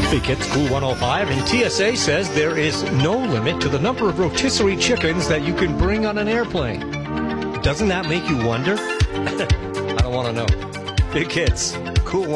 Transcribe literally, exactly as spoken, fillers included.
Big Hits Cool one oh five, and T S A says there is no limit to the number of rotisserie chickens that you can bring on an airplane. Doesn't that make you wonder? I don't want to know. Big Hits Cool